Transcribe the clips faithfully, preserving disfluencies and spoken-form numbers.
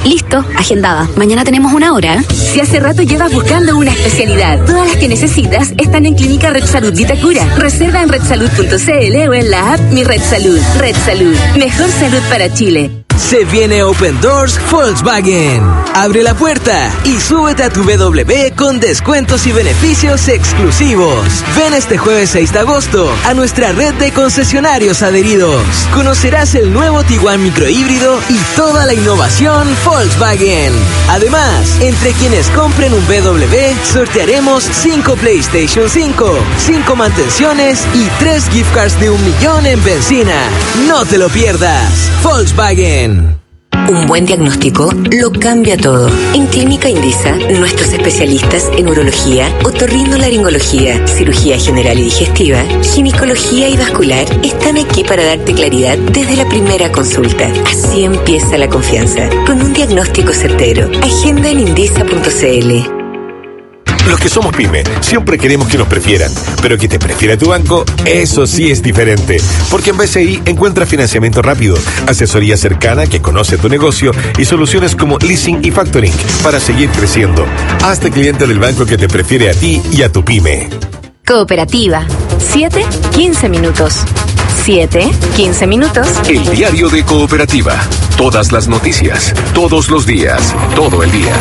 Listo, agendada. Mañana tenemos una hora. Si hace rato llevas buscando una especialidad, todas las que necesitas están en Clínica Red Salud Vitacura. Reserva en red salud punto c l o en la app Mi Red Salud. Red Salud, mejor salud para Chile. Se viene Open Doors Volkswagen. Abre la puerta y súbete a tu B W con descuentos y beneficios exclusivos. Ven este jueves seis de agosto a nuestra red de concesionarios adheridos. Conocerás el nuevo Tiguan microhíbrido y toda la innovación Volkswagen. Además, entre quienes compren un B W, sortearemos cinco PlayStation cinco, cinco mantenciones y tres gift cards de un millón en benzina. No te lo pierdas. Volkswagen. Un buen diagnóstico lo cambia todo. En Clínica Indisa, nuestros especialistas en urología, otorrinolaringología, cirugía general y digestiva, ginecología y vascular están aquí para darte claridad desde la primera consulta. Así empieza la confianza, con un diagnóstico certero. Agenda en indisa punto c l. Los que somos pyme siempre queremos que nos prefieran, pero que te prefiera tu banco, eso sí es diferente. Porque en B C I encuentras financiamiento rápido, asesoría cercana que conoce tu negocio y soluciones como leasing y factoring para seguir creciendo. Hazte cliente del banco que te prefiere a ti y a tu pyme. Cooperativa. siete, quince minutos. siete, quince minutos. El diario de Cooperativa. Todas las noticias, todos los días, todo el día.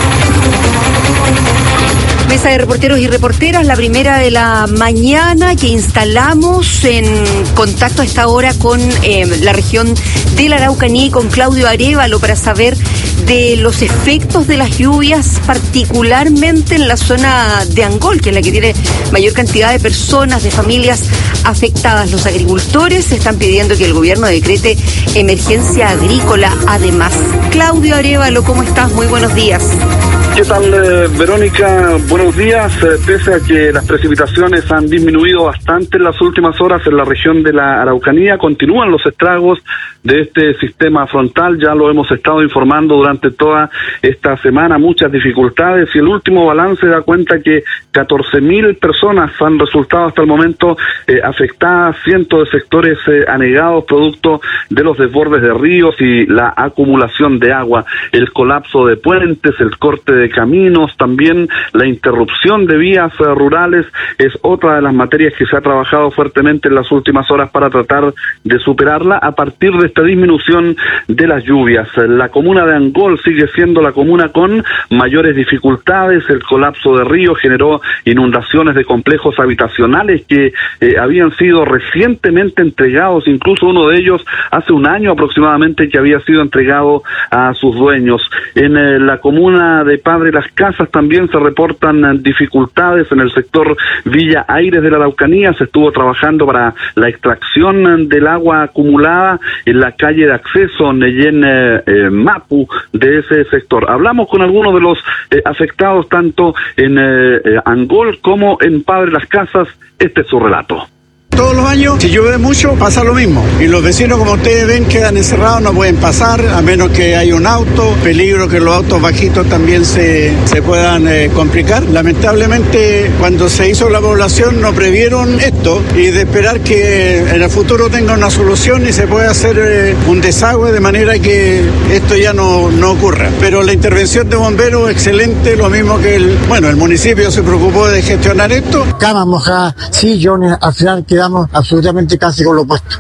Mesa de reporteros y reporteras, la primera de la mañana que instalamos en contacto a esta hora con eh, la región de la Araucanía y con Claudio Arévalo para saber de los efectos de las lluvias, particularmente en la zona de Angol, que es la que tiene mayor cantidad de personas, de familias afectadas. Los agricultores están pidiendo que el gobierno decrete emergencia agrícola. Además, Claudio Arévalo, ¿cómo estás? Muy buenos días. ¿Qué tal, eh, Verónica? Buenos días. Eh, pese a que las precipitaciones han disminuido bastante en las últimas horas en la región de la Araucanía, continúan los estragos de este sistema frontal. Ya lo hemos estado informando durante toda esta semana, muchas dificultades, y el último balance da cuenta que catorce mil personas han resultado hasta el momento eh, afectadas, cientos de sectores eh, anegados producto de los desbordes de ríos y la acumulación de agua, el colapso de puentes, el corte de caminos, también la interrupción de vías eh, rurales es otra de las materias que se ha trabajado fuertemente en las últimas horas para tratar de superarla a partir de esta disminución de las lluvias. La comuna de Angol sigue siendo la comuna con mayores dificultades. El colapso de ríos generó inundaciones de complejos habitacionales que eh, habían sido recientemente entregados, incluso uno de ellos hace un año aproximadamente que había sido entregado a sus dueños. En eh, la comuna de Padre Las Casas también se reportan dificultades en el sector Villa Aires de la Araucanía. Se estuvo trabajando para la extracción del agua acumulada en la calle de acceso Neyen eh, eh, Mapu de ese sector. Hablamos con algunos de los eh, afectados tanto en eh, eh, Angol como en Padre Las Casas. Este es su relato. Todos los años, si llueve mucho, pasa lo mismo. Y los vecinos, como ustedes ven, quedan encerrados, no pueden pasar, a menos que haya un auto. Peligro que los autos bajitos también se, se puedan eh, complicar. Lamentablemente, cuando se hizo la población, no previeron esto y de esperar que en el futuro tenga una solución y se pueda hacer eh, un desagüe de manera que esto ya no, no ocurra. Pero la intervención de bomberos, excelente, lo mismo que el, bueno, el municipio se preocupó de gestionar esto. Camas mojadas, sillones, al final quedamos absolutamente casi con lo opuesto.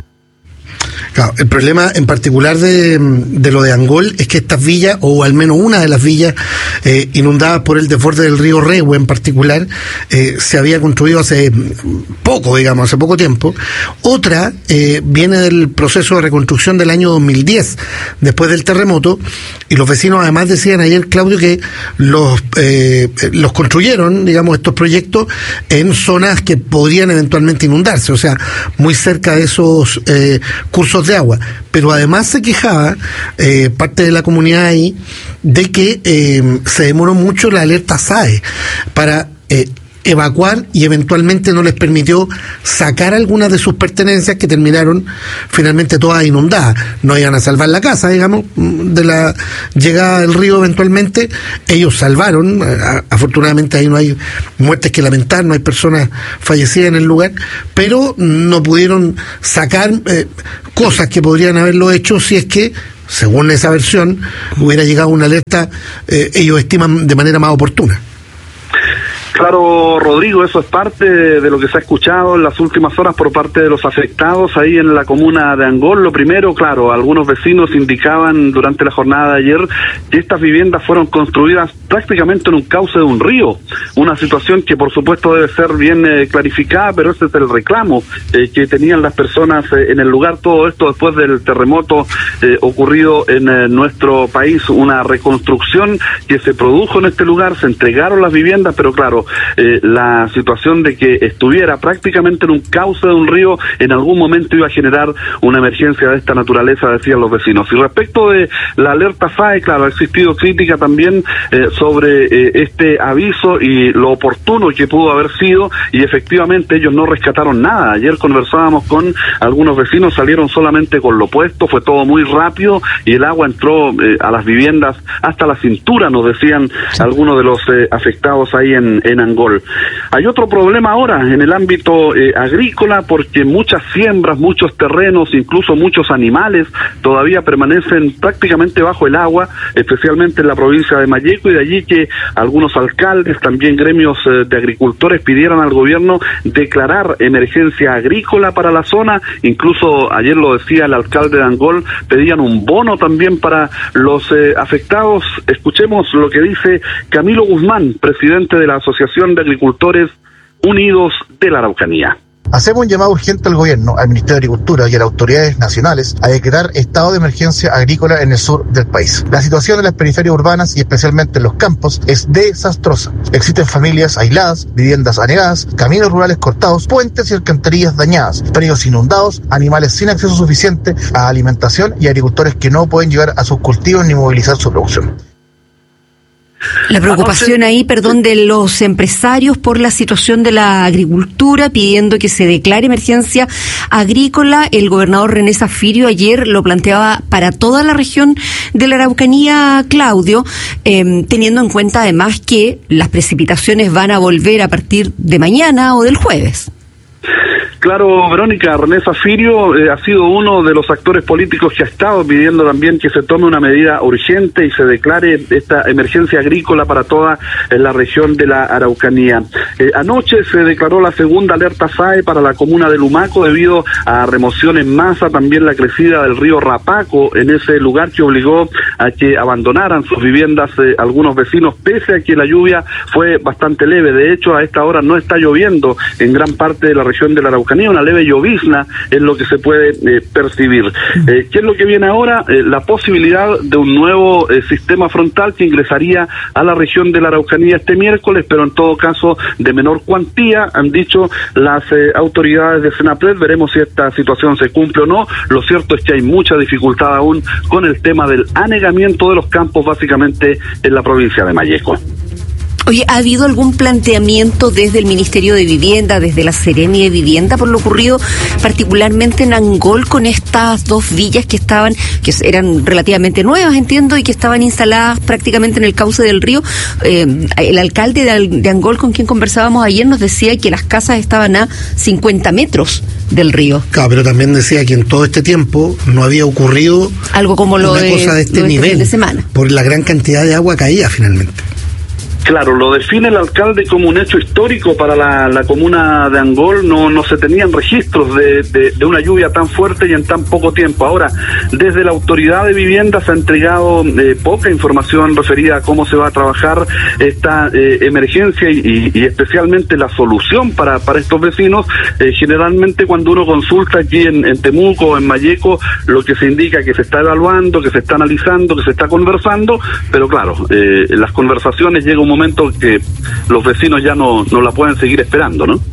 Claro, el problema en particular de, de lo de Angol es que estas villas, o al menos una de las villas eh, inundadas por el desborde del río Rehue en particular, eh, se había construido hace poco, digamos, hace poco tiempo. Otra eh, viene del proceso de reconstrucción del año dos mil diez, después del terremoto, y los vecinos además decían ayer, Claudio, que los, eh, los construyeron, digamos, estos proyectos en zonas que podrían eventualmente inundarse, o sea, muy cerca de esos eh, cursos de agua, pero además se quejaba eh, parte de la comunidad ahí de que eh, se demoró mucho la alerta S A E para eh, evacuar y eventualmente no les permitió sacar algunas de sus pertenencias que terminaron finalmente todas inundadas. No iban a salvar la casa, digamos, de la llegada del río eventualmente. Ellos salvaron, afortunadamente ahí no hay muertes que lamentar, no hay personas fallecidas en el lugar, pero no pudieron sacar eh, cosas que podrían haberlo hecho si es que según esa versión, hubiera llegado una alerta, eh, ellos estiman de manera más oportuna. Claro, Rodrigo, eso es parte de lo que se ha escuchado en las últimas horas por parte de los afectados ahí en la comuna de Angol. Lo primero, claro, algunos vecinos indicaban durante la jornada de ayer que estas viviendas fueron construidas prácticamente en un cauce de un río, una situación que por supuesto debe ser bien eh, clarificada, pero ese es el reclamo eh, que tenían las personas eh, en el lugar. Todo esto después del terremoto eh, ocurrido en eh, nuestro país, una reconstrucción que se produjo en este lugar, se entregaron las viviendas, pero claro, Eh, la situación de que estuviera prácticamente en un cauce de un río en algún momento iba a generar una emergencia de esta naturaleza, decían los vecinos. Y respecto de la alerta F A E, claro, ha existido crítica también eh, sobre eh, este aviso y lo oportuno que pudo haber sido, y efectivamente ellos no rescataron nada. Ayer conversábamos con algunos vecinos, salieron solamente con lo puesto, fue todo muy rápido y el agua entró eh, a las viviendas hasta la cintura, nos decían algunos de los eh, afectados ahí en, en Angol. Hay otro problema ahora en el ámbito eh, agrícola, porque muchas siembras, muchos terrenos, incluso muchos animales todavía permanecen prácticamente bajo el agua, especialmente en la provincia de Malleco, y de allí que algunos alcaldes, también gremios eh, de agricultores pidieran al gobierno declarar emergencia agrícola para la zona. Incluso ayer lo decía el alcalde de Angol, pedían un bono también para los eh, afectados. Escuchemos lo que dice Camilo Guzmán, presidente de la Asociación de Agricultores Unidos de la Araucanía. Hacemos un llamado urgente al gobierno, al Ministerio de Agricultura y a las autoridades nacionales a decretar estado de emergencia agrícola en el sur del país. La situación en las periferias urbanas y especialmente en los campos es desastrosa. Existen familias aisladas, viviendas anegadas, caminos rurales cortados, puentes y alcantarillas dañadas, predios inundados, animales sin acceso suficiente a alimentación y agricultores que no pueden llegar a sus cultivos ni movilizar su producción. La preocupación ahí, perdón, de los empresarios por la situación de la agricultura, pidiendo que se declare emergencia agrícola. El gobernador René Zafirio ayer lo planteaba para toda la región de la Araucanía, Claudio, eh, teniendo en cuenta además que las precipitaciones van a volver a partir de mañana o del jueves. Claro, Verónica, René Zafirio eh, ha sido uno de los actores políticos que ha estado pidiendo también que se tome una medida urgente y se declare esta emergencia agrícola para toda eh, la región de la Araucanía. Eh, anoche se declaró la segunda alerta F A E para la comuna de Lumaco debido a remoción en masa, también la crecida del río Rapaco en ese lugar, que obligó a que abandonaran sus viviendas eh, algunos vecinos, pese a que la lluvia fue bastante leve. De hecho, a esta hora no está lloviendo en gran parte de la región de la Araucanía, una leve llovizna es lo que se puede eh, percibir. Eh, ¿Qué es lo que viene ahora? Eh, la posibilidad de un nuevo eh, sistema frontal que ingresaría a la región de la Araucanía este miércoles, pero en todo caso de menor cuantía, han dicho las eh, autoridades de Senapred. Veremos si esta situación se cumple o no. Lo cierto es que hay mucha dificultad aún con el tema del anegamiento de los campos, básicamente en la provincia de Malleco. Oye, ¿ha habido algún planteamiento desde el Ministerio de Vivienda, desde la Seremi de Vivienda, por lo ocurrido particularmente en Angol con estas dos villas que estaban, que eran relativamente nuevas, entiendo, y que estaban instaladas prácticamente en el cauce del río? Eh, el alcalde de, de Angol, con quien conversábamos ayer, nos decía que las casas estaban a cincuenta metros del río. Claro, pero también decía que en todo este tiempo no había ocurrido algo como lo una de, cosa de este lo de nivel, este fin de semana, por la gran cantidad de agua caída finalmente. Claro, lo define el alcalde como un hecho histórico para la, la comuna de Angol. No, no se tenían registros de, de, de una lluvia tan fuerte y en tan poco tiempo. Ahora, desde la autoridad de vivienda se ha entregado eh, poca información referida a cómo se va a trabajar esta eh, emergencia y, y, y especialmente la solución para, para estos vecinos. Eh, generalmente cuando uno consulta aquí en, en Temuco o en Malleco, lo que se indica es que se está evaluando, que se está analizando, que se está conversando, pero claro, eh, las conversaciones llegan un momento que los vecinos ya no, no la pueden seguir esperando, ¿no?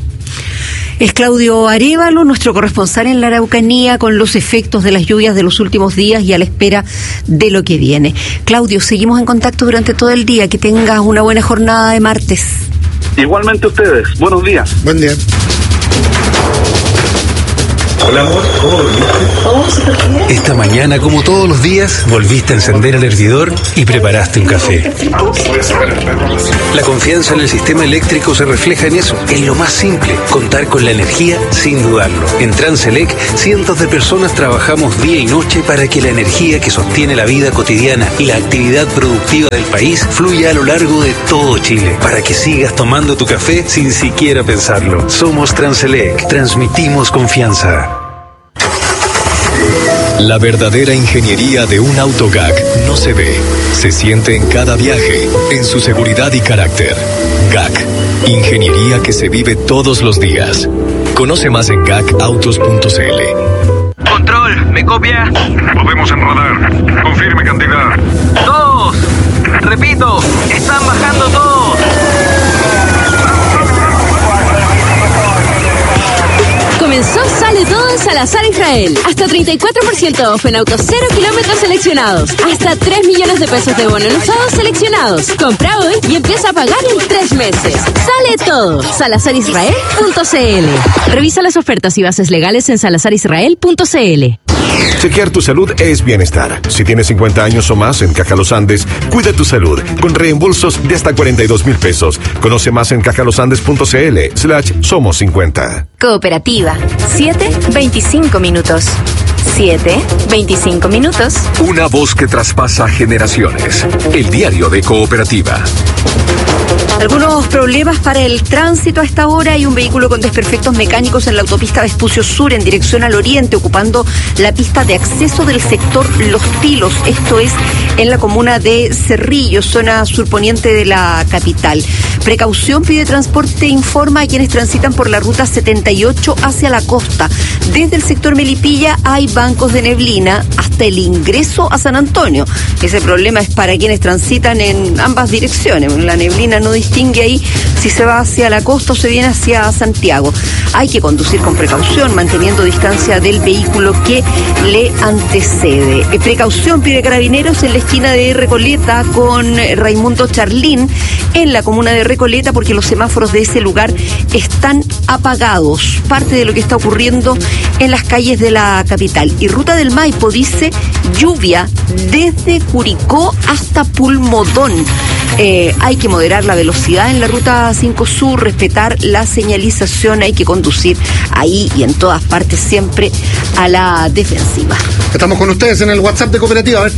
Es Claudio Arévalo, nuestro corresponsal en la Araucanía, con los efectos de las lluvias de los últimos días y a la espera de lo que viene. Claudio, seguimos en contacto durante todo el día. Que tengas una buena jornada de martes. Igualmente ustedes. Buenos días. Buen día. Hola, amor, ¿cómo dormiste? Oh, súper bien. Esta mañana, como todos los días, volviste a encender el hervidor y preparaste un café. La confianza en el sistema eléctrico se refleja en eso, en lo más simple, contar con la energía sin dudarlo. En Transelec, cientos de personas trabajamos día y noche para que la energía que sostiene la vida cotidiana y la actividad productiva del país fluya a lo largo de todo Chile, para que sigas tomando tu café sin siquiera pensarlo. Somos Transelec, transmitimos confianza. La verdadera ingeniería de un auto G A C no se ve, se siente en cada viaje, en su seguridad y carácter. G A C, ingeniería que se vive todos los días. Conoce más en gacautos punto cl. Control, ¿me copia? Podemos enrodar. Confirme cantidad. Dos. Repito, están bajando todos. Comenzó Sale Todo en Salazar Israel. Hasta treinta y cuatro por ciento off en autos cero kilómetros seleccionados. Hasta tres millones de pesos de bono en usados seleccionados. Compra hoy y empieza a pagar en tres meses. Sale Todo. salazar israel punto cl. Revisa las ofertas y bases legales en salazar israel punto cl. Chequear tu salud es bienestar. Si tienes cincuenta años o más, en Caja Los Andes, cuida tu salud con reembolsos de hasta cuarenta y dos mil pesos. Conoce más en cajalosandes punto cl slash somos cincuenta. Cooperativa. siete veinticinco minutos. siete veinticinco minutos. Una voz que traspasa generaciones. El diario de Cooperativa. Algunos problemas para el tránsito a esta hora. Hay un vehículo con desperfectos mecánicos en la autopista Vespucio Sur en dirección al oriente, ocupando la pista de acceso del sector Los Tilos. Esto es en la comuna de Cerrillo, zona surponiente de la capital. Precaución pide Transporte Informa a quienes transitan por la ruta setenta y ocho hacia la costa. Desde el sector Melipilla hay bancos de neblina hasta el ingreso a San Antonio. Ese problema es para quienes transitan en ambas direcciones. La neblina no distingue ahí si se va hacia la costa o se viene hacia Santiago. Hay que conducir con precaución, manteniendo distancia del vehículo que le antecede. Precaución pide Carabineros en la esquina de Recoleta con Raimundo Charlín en la comuna de Recoleta, porque los semáforos de ese lugar están apagados. Parte de lo que está ocurriendo en las calles de la capital. Y Ruta del Maipo dice lluvia desde Curicó hasta Pulmodón. Eh, hay que moderar la velocidad en la ruta cinco Sur, respetar la señalización, hay que conducir ahí y en todas partes siempre a la defensiva. Estamos con ustedes en el WhatsApp de Cooperativa, a ver.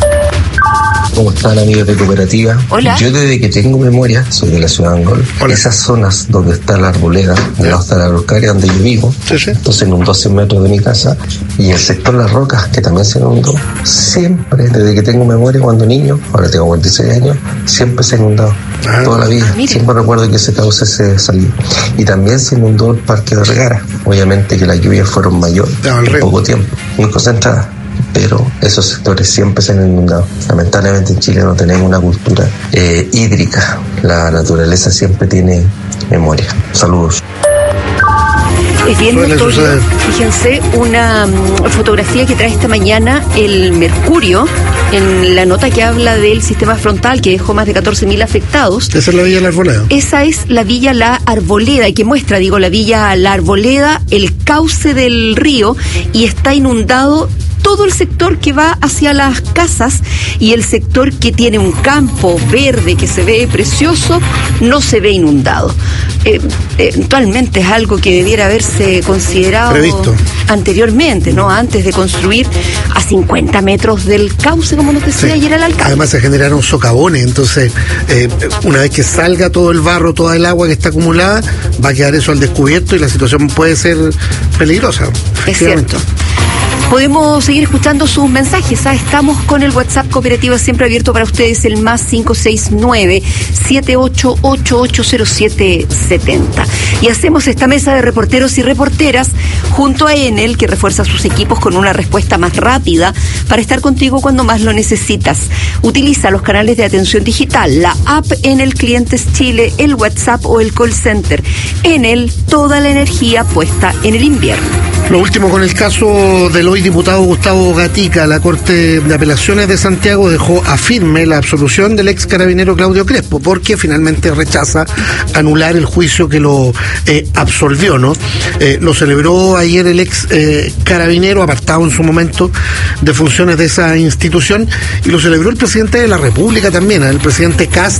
¿Cómo están, amigos de Cooperativa? Hola. Yo desde que tengo memoria, soy de la ciudad de Angol. Hola. Esas zonas donde está la arboleda, de la Costa de la Araucaria, donde yo vivo, sí, sí. Entonces inundó cien metros de mi casa, y el sector Las Rocas, que también se inundó, siempre, desde que tengo memoria, cuando niño, ahora tengo cuarenta y seis años, siempre se ha inundado, ah, toda la vida. Mire. Siempre recuerdo que ese cauce se salió. Y también se inundó el Parque de Regara. Obviamente que las lluvias fueron mayores en poco tiempo, muy concentradas, pero esos sectores siempre se han inundado. Lamentablemente en Chile no tenemos una cultura eh, hídrica. La naturaleza siempre tiene memoria. Saludos. Es bien notorio, fíjense, una um, fotografía que trae esta mañana el Mercurio, en la nota que habla del sistema frontal que dejó más de catorce mil afectados. Esa es la Villa La Arboleda. Esa es la Villa La Arboleda, y que muestra, digo, la Villa La Arboleda, el cauce del río, y está inundado todo el sector que va hacia las casas, y el sector que tiene un campo verde que se ve precioso no se ve inundado. Eh, eventualmente es algo que debiera haberse considerado previsto anteriormente, ¿no? Antes de construir a cincuenta metros del cauce, como nos decía sí. ayer el alcalde. Además se generaron socavones, entonces eh, una vez que salga todo el barro, toda el agua que está acumulada, va a quedar eso al descubierto y la situación puede ser peligrosa. Es cierto. Podemos seguir escuchando sus mensajes. ¿ah? Estamos con el WhatsApp Cooperativa siempre abierto para ustedes, el más cinco seis nueve, siete ocho ocho, ocho cero siete siete cero. Y hacemos esta mesa de reporteros y reporteras junto a Enel, que refuerza sus equipos con una respuesta más rápida para estar contigo cuando más lo necesitas. Utiliza los canales de atención digital, la app Enel Clientes Chile, el WhatsApp o el call center. Enel, toda la energía puesta en el invierno. Lo último con el caso del hoy diputado Gustavo Gatica. La Corte de Apelaciones de Santiago dejó a firme la absolución del ex carabinero Claudio Crespo, porque finalmente rechaza anular el juicio que lo eh, absolvió, ¿no? Eh, lo celebró ayer el ex eh, carabinero, apartado en su momento de funciones de esa institución, y lo celebró el presidente de la República también, el presidente Kast.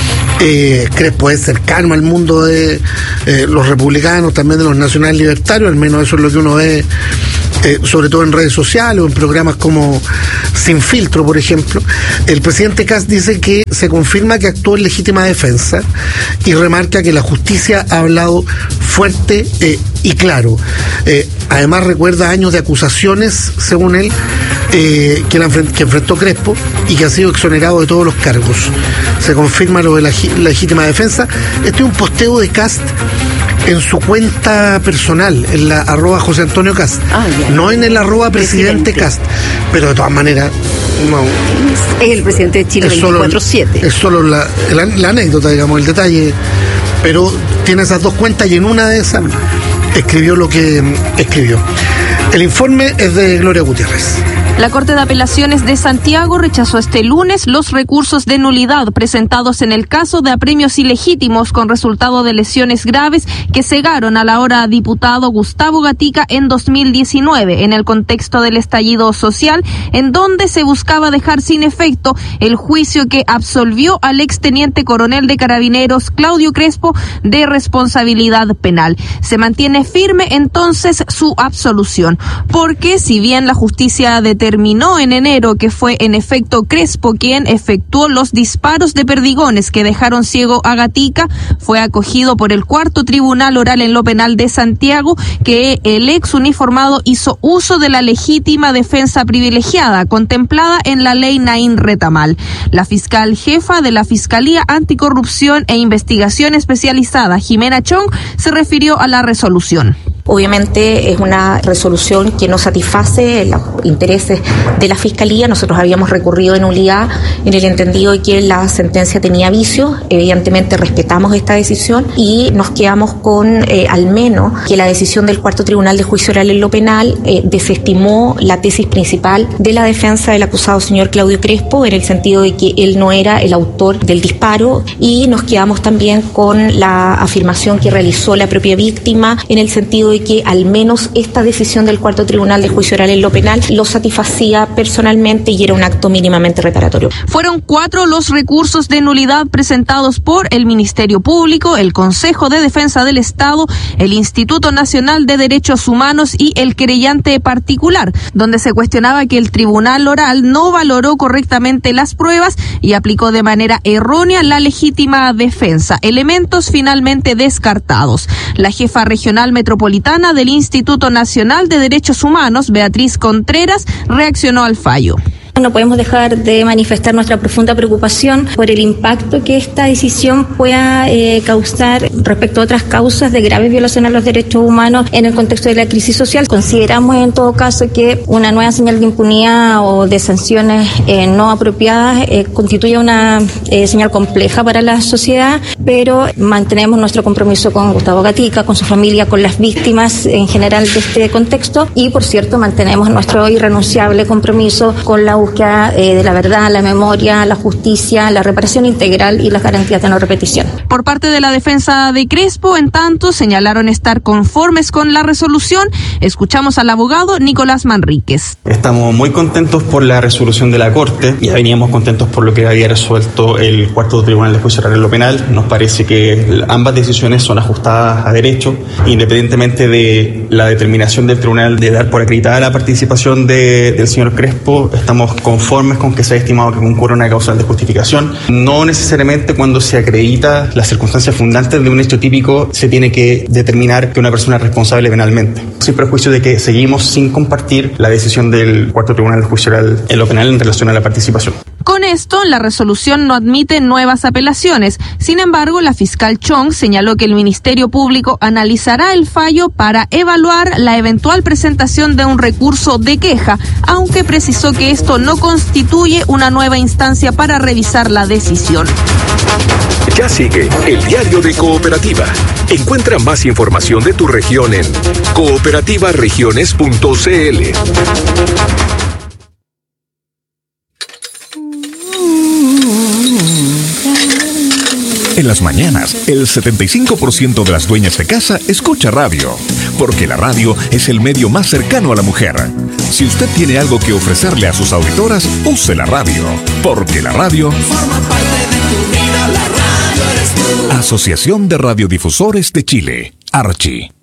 Eh, Crespo es cercano al mundo de eh, los republicanos, también de los nacionales libertarios, al menos eso es lo que uno ve, eh, sobre todo en redes sociales o en programas como Sin Filtro, por ejemplo. El presidente Kast dice que se confirma que actuó en legítima defensa y remarca que la justicia ha hablado fuerte eh, y claro. Eh, además recuerda años de acusaciones, según él, eh, que, la, que enfrentó Crespo y que ha sido exonerado de todos los cargos. Se confirma lo de la legítima defensa. Este es un posteo de Kast en su cuenta personal, en la arroba José Antonio Kast, ah, no en el arroba presidente, presidente Kast, pero de todas maneras no, es el presidente de Chile veinticuatro siete. Es solo la, la, la anécdota, digamos, el detalle, pero tiene esas dos cuentas y en una de esas escribió lo que escribió. El informe es de Gloria Gutiérrez. La Corte de Apelaciones de Santiago rechazó este lunes los recursos de nulidad presentados en el caso de apremios ilegítimos con resultado de lesiones graves que cegaron al ahora diputado Gustavo Gatica en dos mil diecinueve en el contexto del estallido social, en donde se buscaba dejar sin efecto el juicio que absolvió al exteniente coronel de Carabineros Claudio Crespo de responsabilidad penal. Se mantiene firme entonces su absolución, porque si bien la justicia determinó Terminó en enero que fue en efecto Crespo quien efectuó los disparos de perdigones que dejaron ciego a Gatica, fue acogido por el cuarto tribunal oral en lo penal de Santiago que el ex uniformado hizo uso de la legítima defensa privilegiada contemplada en la ley Naín Retamal. La fiscal jefa de la Fiscalía Anticorrupción e Investigación Especializada, Jimena Chong, se refirió a la resolución. Obviamente es una resolución que no satisface los intereses de la Fiscalía. Nosotros habíamos recurrido en nulidad en el entendido de que la sentencia tenía vicios. Evidentemente respetamos esta decisión y nos quedamos con eh, al menos que la decisión del Cuarto Tribunal de Juicio Oral en lo Penal eh, desestimó la tesis principal de la defensa del acusado señor Claudio Crespo, en el sentido de que él no era el autor del disparo, y nos quedamos también con la afirmación que realizó la propia víctima en el sentido de que al menos esta decisión del Cuarto Tribunal de Juicio Oral en lo Penal lo satisfacía personalmente y era un acto mínimamente reparatorio. Fueron cuatro los recursos de nulidad presentados por el Ministerio Público, el Consejo de Defensa del Estado, el Instituto Nacional de Derechos Humanos y el querellante particular, donde se cuestionaba que el Tribunal Oral no valoró correctamente las pruebas y aplicó de manera errónea la legítima defensa, elementos finalmente descartados. La jefa regional metropolitana del Instituto Nacional de Derechos Humanos, Beatriz Contreras, reaccionó al fallo. No podemos dejar de manifestar nuestra profunda preocupación por el impacto que esta decisión pueda eh, causar respecto a otras causas de graves violaciones a los derechos humanos en el contexto de la crisis social. Consideramos en todo caso que una nueva señal de impunidad o de sanciones eh, no apropiadas eh, constituye una eh, señal compleja para la sociedad, pero mantenemos nuestro compromiso con Gustavo Gatica, con su familia, con las víctimas en general de este contexto y, por cierto, mantenemos nuestro irrenunciable compromiso con la búsqueda eh, de la verdad, la memoria, la justicia, la reparación integral y las garantías de no repetición. Por parte de la defensa de Crespo, en tanto, señalaron estar conformes con la resolución. Escuchamos al abogado Nicolás Manríquez. Estamos muy contentos por la resolución de la Corte. Ya veníamos contentos por lo que había resuelto el Cuarto Tribunal de Juicio Oral en lo Penal. Nos parece que ambas decisiones son ajustadas a derecho, independientemente de la determinación del tribunal de dar por acreditada la participación de, del señor Crespo. Estamos conformes con que se ha estimado que concurre una causal de justificación. No necesariamente cuando se acredita las circunstancias fundantes de un hecho típico se tiene que determinar que una persona es responsable penalmente. Sin perjuicio de que seguimos sin compartir la decisión del Cuarto Tribunal de Juicio Oral en lo Penal en relación a la participación. Con esto, la resolución no admite nuevas apelaciones. Sin embargo, la fiscal Chong señaló que el Ministerio Público analizará el fallo para evaluar la eventual presentación de un recurso de queja, aunque precisó que esto no constituye una nueva instancia para revisar la decisión. Ya sigue el Diario de Cooperativa. Encuentra más información de tu región en cooperativa regiones punto c l. En las mañanas, el setenta y cinco por ciento de las dueñas de casa escucha radio, porque la radio es el medio más cercano a la mujer. Si usted tiene algo que ofrecerle a sus auditoras, use la radio, porque la radio forma parte de tu vida, la radio eres tú. Asociación de Radiodifusores de Chile, Archi.